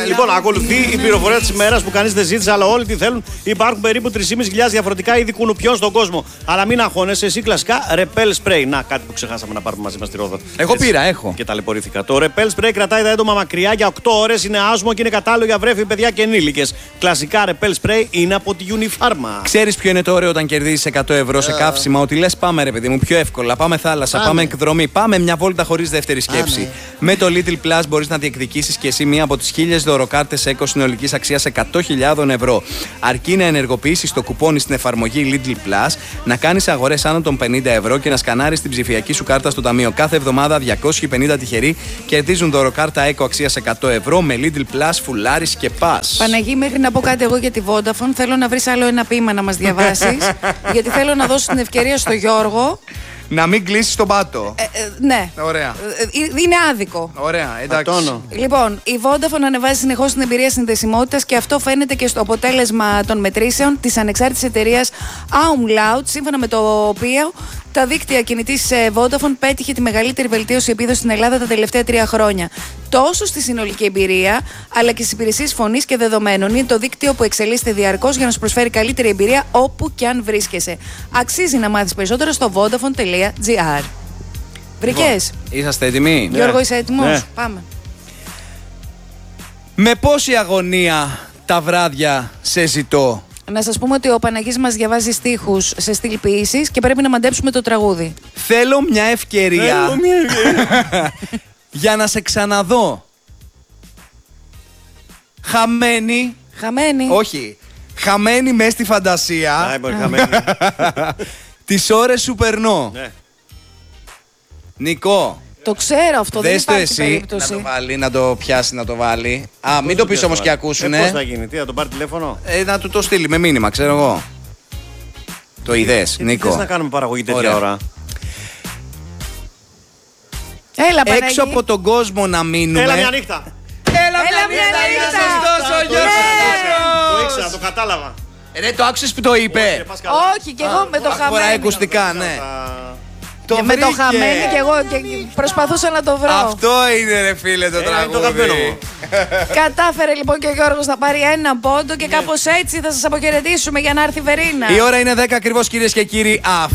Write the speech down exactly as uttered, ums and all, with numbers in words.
Λοιπόν, ακολουθεί η πληροφορία της ημέρας που κανείς δεν ζήτησε, αλλά όλοι τη θέλουν. Υπάρχουν περίπου τρεις χιλιάδες πεντακόσια διαφορετικά είδη κουνουπιών στον κόσμο. Αλλά μην αγχώνεσαι, εσύ κλασικά Repel Spray. Να, κάτι που ξεχάσαμε να πάρουμε μαζί μας στη Ρόδο. Εγώ Έτσι. πήρα, έχω. Και ταλαιπωρήθηκα. Το Repel Spray κρατάει τα έντομα μακριά για οκτώ ώρες, είναι άσμο και είναι κατάλληλο για βρέφη, παιδιά και ενήλικες. Κλασικά Repel Spray είναι από τη Unifarma. Ξέρεις ποιο είναι το ωραίο όταν κερδίζεις εκατό ευρώ σε καύσιμα? Ότι λες πάμε ρε παιδί μου πιο εύκολα. Πάμε θάλασσα, πάμε, πάμε εκδρομή, πάμε μια βόλτα χωρίς δεύτερη σκέψη. Πάμε. Με το Lidl Plus μπορείς να διεκδικήσεις και εσύ μία από τις χίλιες δωροκάρτες Eco συνολικής αξίας εκατό χιλιάδες ευρώ. Αρκεί να ενεργοποιήσεις το κουπόνι στην εφαρμογή Lidl Plus, να κάνεις αγορές άνω των πενήντα ευρώ και να σκανάρεις την ψηφιακή σου κάρτα στο ταμείο. Κάθε εβδομάδα διακόσιοι πενήντα τυχεροί κερδίζουν δωροκάρτα Eco αξίας εκατό ευρώ με Lidl Plus, φουλάρις και πας. Παναγί, μέχρι να πω κάτι εγώ για τη Vodafone, θέλω να βρεις άλλο ένα ποίημα να μας διαβάσεις. Γιατί θέλω να δώσω την ευκαιρία στο Γιώργο. Να μην κλείσεις τον πάτο. Ε, ε, ναι. Ωραία. Ε, είναι άδικο. Ωραία, εντάξει. Ατώνω. Λοιπόν, η Vodafone ανεβάζει συνεχώς την εμπειρία συνδεσιμότητας και αυτό φαίνεται και στο αποτέλεσμα των μετρήσεων της ανεξάρτητης εταιρείας Umlaut, σύμφωνα με το οποίο τα δίκτυα κινητής Vodafone πέτυχε τη μεγαλύτερη βελτίωση επίδοση στην Ελλάδα τα τελευταία τρία χρόνια. Τόσο στη συνολική εμπειρία, αλλά και στις υπηρεσίες φωνής και δεδομένων. Είναι το δίκτυο που εξελίσσεται διαρκώς για να σου προσφέρει καλύτερη εμπειρία όπου και αν βρίσκεσαι. Αξίζει να μάθεις περισσότερο στο vodafone τελεία gr. Βρήκες? Είσαστε έτοιμοι? Γιώργο, είσαι έτοιμος? Ναι. Πάμε. Με πόση αγωνία τα βράδια σε ζητώ. Να σας πούμε ότι ο Παναγής μας διαβάζει στίχους σε στυλ ποίησης και πρέπει να μαντέψουμε το τραγούδι. Θέλω μια ευκαιρία Θέλω μια ευκαιρία. για να σε ξαναδώ. Χαμένη. Χαμένη. Όχι. Χαμένη μες στη φαντασία. Άι, μπορεί χαμένη. Τις ώρες σου περνώ. Ναι. Νικό, Το ξέρω αυτό, δεν δες το υπάρχει εσύ περίπτωση. να το βάλει, να το πιάσει, να το βάλει. Α, μην το πεις όμως και Ε, ακούσουνε. πώς θα γίνει, τι, θα τον πάρει τηλέφωνο? Ε, να του το στείλει με μήνυμα, ξέρω εγώ. Το είδες, Τι Νίκο? θες να κάνουμε παραγωγή τέτοια Ωραία. ώρα? Έλα, Παναγή. Έξω από τον κόσμο να μείνουμε. Έλα μια νύχτα. Έλα, Έλα μια νύχτα. Σωστός ο Το Γιώργος. ήξερα, το κατάλαβα. Ρε, το άκουσες που το είπε? Πας καλά. Όχι, και εγώ με το Φοράει χαμένο. ακουστικά, ναι. Θα- Το Και με το βρήκε. χαμένο και εγώ και προσπαθούσα να το βρω. Αυτό είναι ρε φίλε το Ε, είναι το αγαπημένο τραγούδι. μου. Κατάφερε λοιπόν και ο Γιώργος να πάρει ένα πόντο και κάπως έτσι θα σας αποχαιρετήσουμε για να έρθει η Βερίνα. Η ώρα είναι δέκα ακριβώς κυρίες και κύριοι.